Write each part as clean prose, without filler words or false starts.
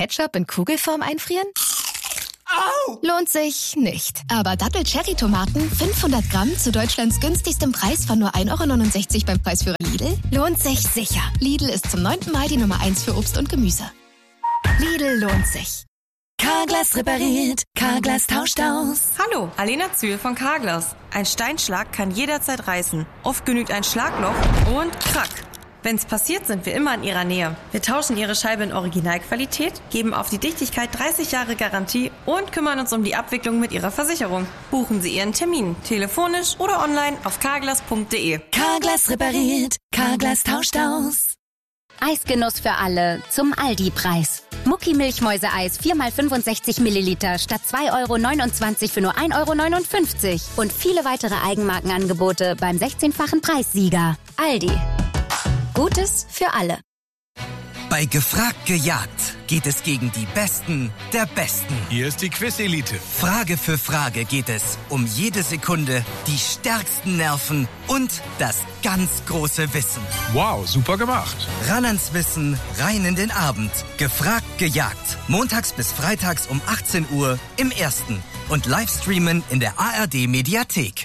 Ketchup in Kugelform einfrieren? Au! Lohnt sich nicht. Aber Dattel-Cherry-Tomaten 500 Gramm zu Deutschlands günstigstem Preis von nur 1,69 € beim Preisführer Lidl? Lohnt sich sicher. Lidl ist zum 9. Mal die Nummer 1 für Obst und Gemüse. Lidl lohnt sich. Carglass repariert, Carglass tauscht aus. Hallo, Alena Zühl von Carglass. Ein Steinschlag kann jederzeit reißen. Oft genügt ein Schlagloch und krack. Wenn's passiert, sind wir immer in Ihrer Nähe. Wir tauschen Ihre Scheibe in Originalqualität, geben auf die Dichtigkeit 30 Jahre Garantie und kümmern uns um die Abwicklung mit Ihrer Versicherung. Buchen Sie Ihren Termin, telefonisch oder online auf carglass.de. Carglass repariert, Carglass tauscht aus. Eisgenuss für alle zum Aldi-Preis. Mucki Milchmäuseeis 4x65 Milliliter statt 2,29 € für nur 1,59 € und viele weitere Eigenmarkenangebote beim 16-fachen Preissieger. Aldi. Gutes für alle. Bei Gefragt gejagt geht es gegen die Besten der Besten. Hier ist die Quiz-Elite. Frage für Frage geht es um jede Sekunde, die stärksten Nerven und das ganz große Wissen. Wow, super gemacht. Ran ans Wissen, rein in den Abend. Gefragt gejagt. Montags bis freitags um 18 Uhr im Ersten. Und Livestreamen in der ARD-Mediathek.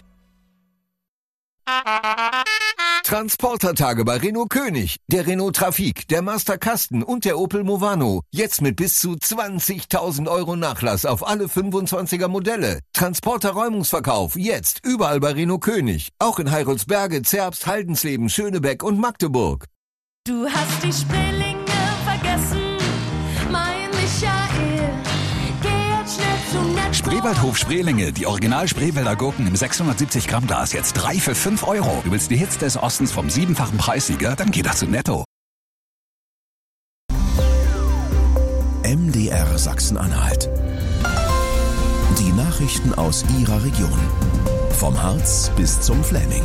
Transportertage bei Renault König, der Renault Trafic, der Master Kasten und der Opel Movano. Jetzt mit bis zu 20.000 € Nachlass auf alle 25er Modelle. Transporter-Räumungsverkauf jetzt überall bei Renault König. Auch in Heiroldsberge, Zerbst, Haldensleben, Schönebeck und Magdeburg. Du hast die Spreelinge vergessen, mein Michael. Geh jetzt schnell zu Netto. Spreewaldhof Spreelinge, die Original-Spreewälder Gurken im 670 Gramm Glas, jetzt 3 für 5 €. Du willst die Hits des Ostens vom 7-fachen Preissieger? Dann geh doch zu Netto. MDR Sachsen-Anhalt. Die Nachrichten aus Ihrer Region. Vom Harz bis zum Fläming.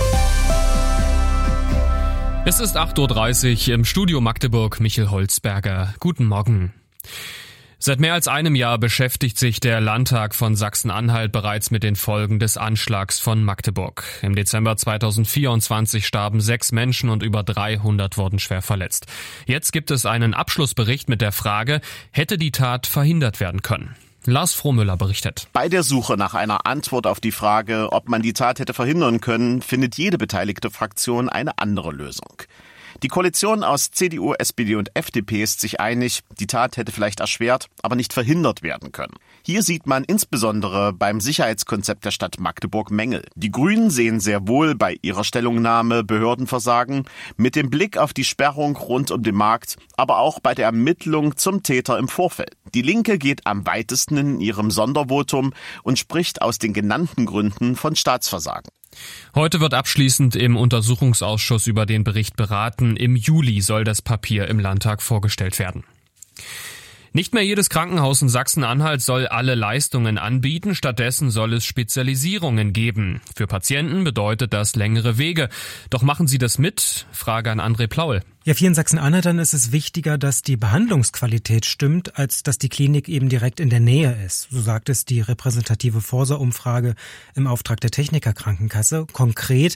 Es ist 8:30 Uhr im Studio Magdeburg, Michel Holzberger. Guten Morgen. Seit mehr als einem Jahr beschäftigt sich der Landtag von Sachsen-Anhalt bereits mit den Folgen des Anschlags von Magdeburg. Im Dezember 2024 starben 6 Menschen und über 300 wurden schwer verletzt. Jetzt gibt es einen Abschlussbericht mit der Frage, hätte die Tat verhindert werden können? Lars Frohmüller berichtet. Bei der Suche nach einer Antwort auf die Frage, ob man die Tat hätte verhindern können, findet jede beteiligte Fraktion eine andere Lösung. Die Koalition aus CDU, SPD und FDP ist sich einig, die Tat hätte vielleicht erschwert, aber nicht verhindert werden können. Hier sieht man insbesondere beim Sicherheitskonzept der Stadt Magdeburg Mängel. Die Grünen sehen sehr wohl bei ihrer Stellungnahme Behördenversagen mit dem Blick auf die Sperrung rund um den Markt, aber auch bei der Ermittlung zum Täter im Vorfeld. Die Linke geht am weitesten in ihrem Sondervotum und spricht aus den genannten Gründen von Staatsversagen. Heute wird abschließend im Untersuchungsausschuss über den Bericht beraten. Im Juli soll das Papier im Landtag vorgestellt werden. Nicht mehr jedes Krankenhaus in Sachsen-Anhalt soll alle Leistungen anbieten, stattdessen soll es Spezialisierungen geben. Für Patienten bedeutet das längere Wege. Doch machen Sie das mit? Frage an André Plaul. Ja, vielen Sachsen-Anhaltern ist es wichtiger, dass die Behandlungsqualität stimmt, als dass die Klinik eben direkt in der Nähe ist. So sagt es die repräsentative Forsa-Umfrage im Auftrag der Technikerkrankenkasse. Konkret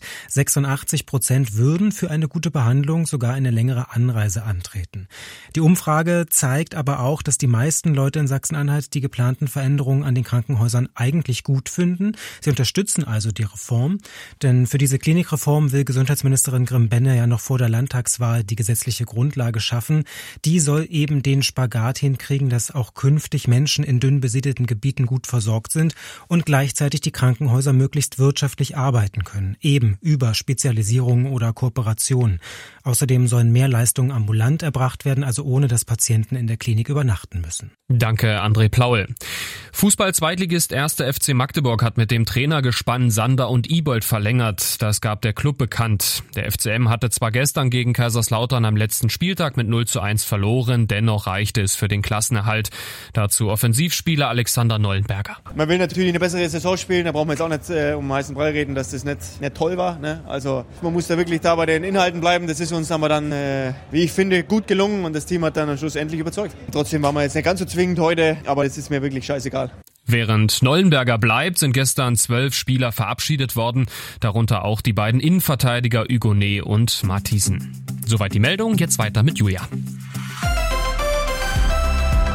86% würden für eine gute Behandlung sogar eine längere Anreise antreten. Die Umfrage zeigt aber auch, dass die meisten Leute in Sachsen-Anhalt die geplanten Veränderungen an den Krankenhäusern eigentlich gut finden. Sie unterstützen also die Reform, denn für diese Klinikreform will Gesundheitsministerin Grimm-Benne ja noch vor der Landtagswahl die gesetzliche Grundlage schaffen. Die soll eben den Spagat hinkriegen, dass auch künftig Menschen in dünn besiedelten Gebieten gut versorgt sind und gleichzeitig die Krankenhäuser möglichst wirtschaftlich arbeiten können, eben über Spezialisierungen oder Kooperationen. Außerdem sollen mehr Leistungen ambulant erbracht werden, also ohne dass Patienten in der Klinik übernachten müssen. Danke, André Plaul. Fußball-Zweitligist 1. FC Magdeburg hat mit dem Trainergespann Sander und Ibold verlängert. Das gab der Club bekannt. Der FCM hatte zwar gestern gegen Kaiserslautern am letzten Spieltag mit 0:1 verloren, dennoch reichte es für den Klassenerhalt. Dazu Offensivspieler Alexander Nollenberger. Man will natürlich eine bessere Saison spielen, da brauchen wir jetzt auch nicht um heißen Brei reden, dass das nicht toll war. Ne? Also man muss da wirklich da bei den Inhalten bleiben. Das ist uns aber dann, wie ich finde, gut gelungen und das Team hat dann am Schluss endlich überzeugt. Trotzdem waren wir jetzt nicht ganz so zwingend heute, aber es ist mir wirklich scheißegal. Während Nollenberger bleibt, sind gestern 12 Spieler verabschiedet worden, darunter auch die beiden Innenverteidiger Hugonet und Mathisen. Soweit die Meldung, jetzt weiter mit Julia.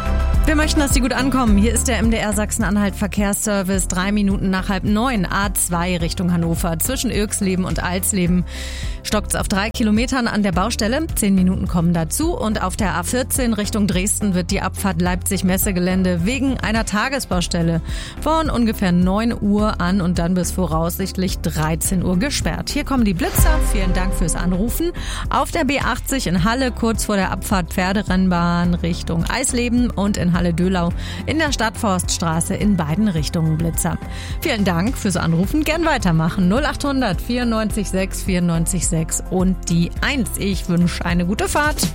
Wir möchten, dass Sie gut ankommen. Hier ist der MDR Sachsen-Anhalt Verkehrsservice. 3 Minuten nach 8:30, A2 Richtung Hannover. Zwischen Irxleben und Alsleben stockt's auf 3 Kilometern an der Baustelle. 10 Minuten kommen dazu. Und auf der A14 Richtung Dresden wird die Abfahrt Leipzig-Messegelände wegen einer Tagesbaustelle von ungefähr 9 Uhr an und dann bis voraussichtlich 13 Uhr gesperrt. Hier kommen die Blitzer. Vielen Dank fürs Anrufen. Auf der B80 in Halle kurz vor der Abfahrt Pferderennbahn Richtung Eisleben und in Halle-Dölau in der Stadtforststraße in beiden Richtungen Blitzer. Vielen Dank fürs Anrufen. Gern weitermachen. 0800 94 6 94 6 und die 1. Ich wünsche eine gute Fahrt.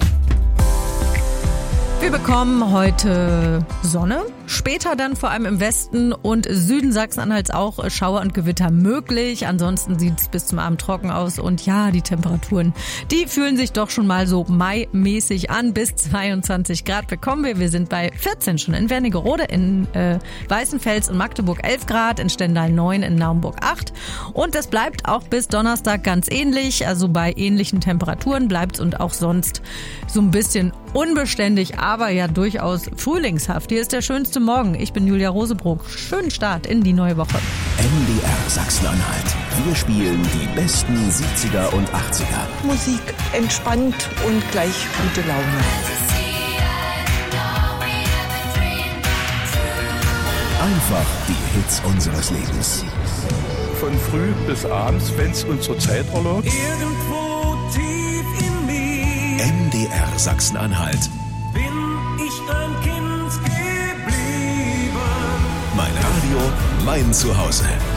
Wir bekommen heute Sonne, später dann vor allem im Westen und Süden Sachsen-Anhalts auch Schauer und Gewitter möglich. Ansonsten sieht es bis zum Abend trocken aus und ja, die Temperaturen, die fühlen sich doch schon mal so Mai-mäßig an. Bis 22 Grad bekommen wir. Wir sind bei 14 schon in Wernigerode, in Weißenfels und Magdeburg 11 Grad, in Stendal 9, in Naumburg 8. Und es bleibt auch bis Donnerstag ganz ähnlich, also bei ähnlichen Temperaturen bleibt es und auch sonst so ein bisschen unbeständig, aber ja durchaus frühlingshaft. Hier ist der schönste Morgen. Ich bin Julia Rosebrock. Schönen Start in die neue Woche. MDR Sachsen-Anhalt. Wir spielen die besten 70er und 80er. Musik entspannt und gleich gute Laune. Einfach die Hits unseres Lebens. Von früh bis abends, wenn's uns zur Zeit erlaubt. Irgendwo tief in mir MDR Sachsen-Anhalt. bin ich ein Kind geblieben. Mein Radio, mein Zuhause.